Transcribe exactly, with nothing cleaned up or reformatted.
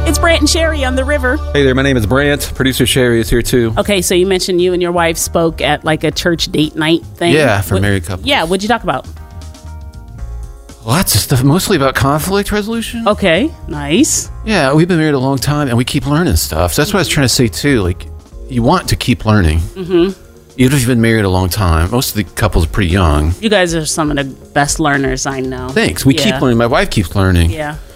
It's Brant and Sherry on the river. Hey there, my name is Brant. Producer Sherry is here too. Okay, so you mentioned you and your wife spoke at like a church date night thing. Yeah, for what, married couples. Yeah, what'd you talk about? Lots of stuff, mostly about conflict resolution. Okay, nice. Yeah, we've been married a long time, and we keep learning stuff. So that's what I was trying to say too. Like, you want to keep learning. Mm-hmm. Even if you've been married a long time. Most of the couples are pretty young. You guys are some of the best learners I know. Thanks. We Yeah. keep learning. My wife keeps learning. Yeah.